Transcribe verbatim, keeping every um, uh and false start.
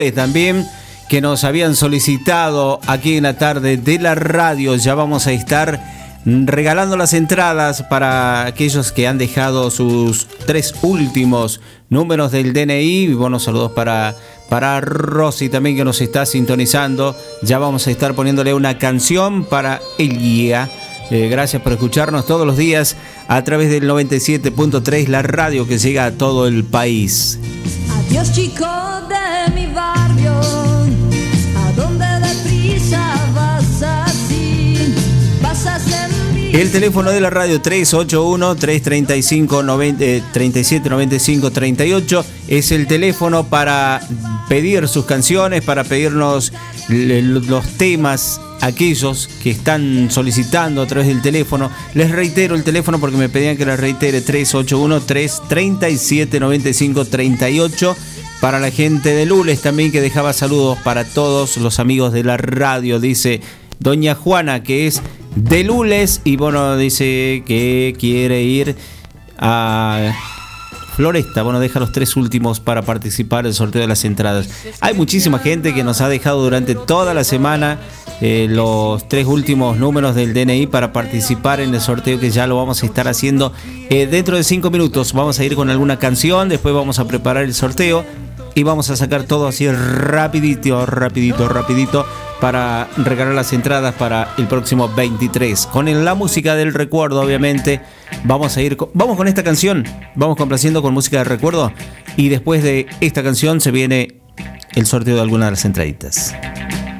También que nos habían solicitado aquí en la tarde de la radio. Ya vamos a estar regalando las entradas para aquellos que han dejado sus tres últimos números del D N I. Y buenos saludos para, para Rosy también, que nos está sintonizando. Ya vamos a estar poniéndole una canción para el guía. Eh, gracias por escucharnos todos los días a través del noventa y siete punto tres, la radio que llega a todo el país. Adiós, chico de mi barrio, ¿a dónde deprisa vas así? Vas a sentir... El teléfono de la radio tres ocho uno, tres tres cinco, tres siete nueve cinco tres ocho es el teléfono para pedir sus canciones, para pedirnos los temas, aquellos que están solicitando a través del teléfono. Les reitero el teléfono porque me pedían que les reitere: tres ocho uno, tres tres siete nueve cinco tres ocho. Para la gente de Lules también, que dejaba saludos para todos los amigos de la radio, dice doña Juana, que es de Lules, y bueno, dice que quiere ir a Floresta. Bueno, deja los tres últimos para participar del sorteo de las entradas. Hay muchísima gente que nos ha dejado durante toda la semana eh, los tres últimos números del D N I para participar en el sorteo, que ya lo vamos a estar haciendo eh, dentro de cinco minutos. Vamos a ir con alguna canción, después vamos a preparar el sorteo y vamos a sacar todo así rapidito, rapidito, rapidito para regalar las entradas para el próximo veintitrés. Con la música del recuerdo, obviamente, vamos a ir con, vamos con esta canción, vamos complaciendo con música del recuerdo, y después de esta canción se viene el sorteo de algunas de las entraditas.